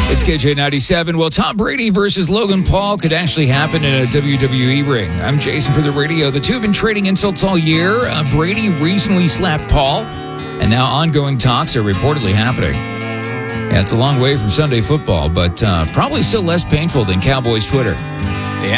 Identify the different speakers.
Speaker 1: It's KJ97. Well, Tom Brady versus Logan Paul could actually happen in a WWE ring. I'm Jason for the radio. The two have been trading insults all year. Brady recently slapped Paul, and now ongoing talks are reportedly happening. Yeah, it's a long way from Sunday football, but probably still less painful than Cowboys Twitter.